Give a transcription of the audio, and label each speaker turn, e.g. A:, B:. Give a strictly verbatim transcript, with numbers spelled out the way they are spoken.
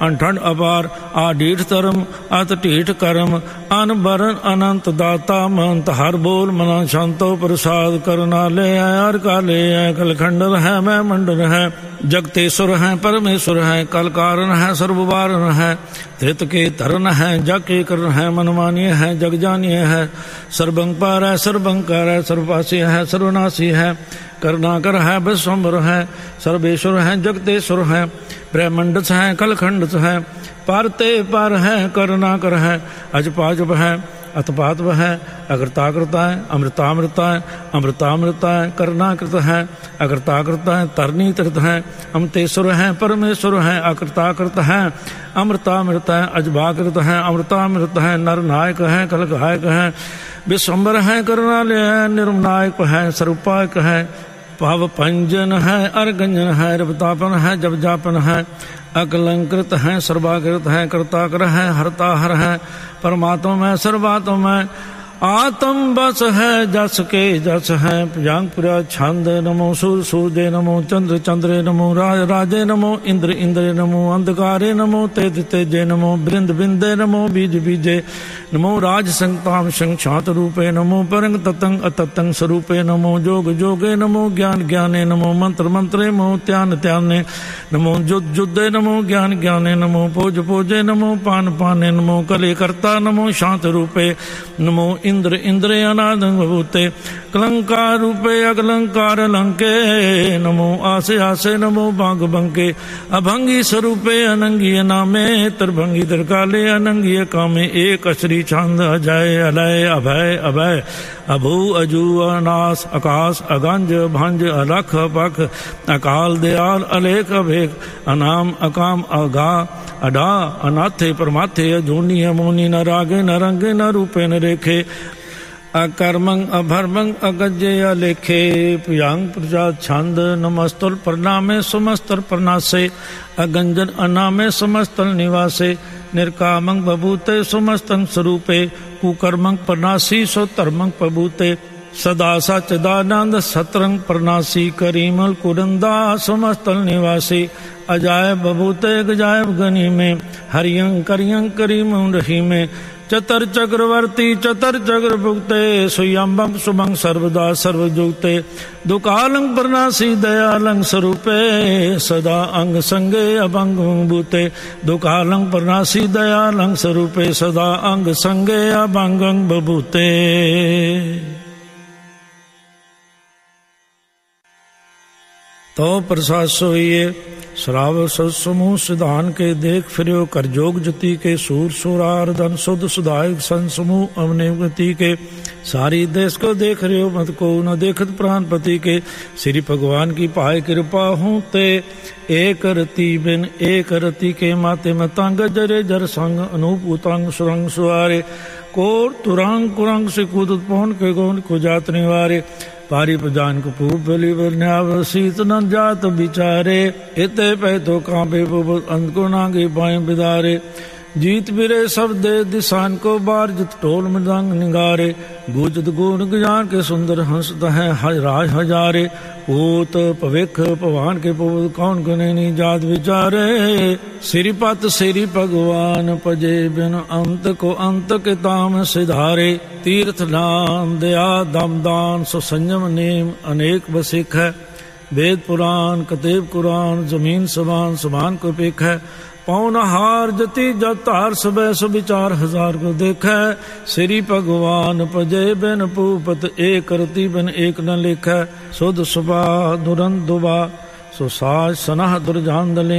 A: अनठंड अपार आडीठ धर्म अत ढीठ कर्म अन बरन अनंत दाता महंत हर बोल मना शांतो प्रसाद करना ले हर काले है कलखंडर है मैं मंडल है जगतेश्वर है परमेश्वर है कल कारण है सर्ववारण है धृत के धरन है जग के करण है मनमानीय है जग जानिय है सर्वंपार है सर्वंकार है सर्वपासी है सर्वनाशी है करुणाकर है विश्वम्बर है सर्वेश्वर है जगतेश्वर है ब्रह्मंडस है कलखंडस है पारते पार है करुणाकर है अजपाजप है अतपातव है अकृताकृता है अमृतामृता है अमृतामृता है करुणाकृत है अकृताकृता है तरनी तीर्थ है अमतेश्वर है परमेश्वर है अकृताकृत है अमृतामृत है अजभाकृत है अमृतामृत है नरनायक है कलगायक है विश्वम्बर है करुणालय है निर्मनायक है स्वरूपायक है भाव पंजन है अर्गंजन है रवतापन है जब जापन है अकलंकृत है सर्वाकृत है कर्ताकर है हरता हर है परमात्मा में सर्वात्मा में आत्म बस है जस के जस है प्रियांगपुरा छंद नमो सूर सूर्य नमो चंद्र चंद्रे नमो राज राजे नमो इंद्र इंद्र नमो अंधकारे नमो तेज तेजे नमो बृंद बिंदे नमो बीज बीजे नमो राज संताम संक्षात रूपे नमो परंग ततंग अततंग स्वरूपे नमो जोग जोगे नमो ज्ञान ज्ञाने नमो मंत्र मंत्रे नमो त्यान त्याने नमो जुद जुदे नमो ज्ञान ज्ञाने नमो पोज पोजे नमो पान पाने नमो कले कर्ता नमो शांत रूपे नमो इंद्र इंद्रे अनादं भूते कलंकार रूपे अकलंकार लंके नमो आसे आसे नमो बांग बंके अभंगी स्वरूपे अनंगी नामे त्रिभंगी त्रिकाले अनंगी कामे एक श्री छंद अजय अलय अभय अभय अभू अजू अनास आकाश अगंज भंज अलख पख अकाल दयाल अलेख अभेक अनाम अकाम अगा अडा अनाथे परमाथे अजूनी अमोनी न रागे न रंगे न रूपे न रेखे अकर्मंग अभर्मंग अगज्य अलेखे प्रियांग प्रजा छंद नमस्तुल प्रणामे सुमस्तल प्रणासे अगंजन अनामे समस्तल निवासे निर्कामंग बभूते सुमस्तंग स्वरूपे कुकर्मंग प्रणासी सो धर्मंग प्रभूते सदा सच्चिदानंद सतरंग प्रणासी करीमल कुरंदा समस्तल निवासी अजाय बभूते गजायब गनी में हरियं करियं करीम रही में चतर चक्रवर्ती चतर चक्र भुगते सुयंबम सुमंग सर्वदा सर्वजुगते दुकालंग प्रणासी दयालंग स्वरूपे सदा अंग संगे अभंग भूते दुकालंग प्रणासी दयालंग स्वरूपे सदा अंग संगे अभंग बभूते। तो प्रसाद सोइए श्राव समूह सिधान के देख फिरो कर जोग जति के सूर सुरार धन शुद्ध सुधायक सन समूह अवनिवृत्ति के सारी देश को देख रहे हो मत को न देखत प्राणपति के श्री भगवान की पाए कृपा हूँ ते एक रति बिन एक रति के माते मतंग जरे जर संग अनूप उतंग सुरंग सुआरे कोर तुरंग कुरंग से कूदत पौन के गौन को जात निवारे पारी प्रजान को पूर्व बलि शीत न जात बिचारे इते पै तो कांपे अंत को नागे बाएं बिदारे जीत बिरे सब दे दिशान को बार जित टोल मृदंग निगारे गुजत गुण गजान के सुंदर हंसत है राज हजारे पूत पविख पवान के पुत कौन कने जात विचारे श्रीपत श्री भगवान पजे बिन अंत को अंत के ताम सिधारे तीर्थ नाम दया दमदान सो संयम नेम अनेक बसिक है वेद पुराण कतेब कुरान जमीन समान समान को पेख है पौन हार जति जत हार सबे सो विचार हजार को देखै श्री भगवान पजे बिन पूपत एक रति बिन एक न लिखै सुध सुबा दुरंत दुबा सो साज सनाह दुर्जान दले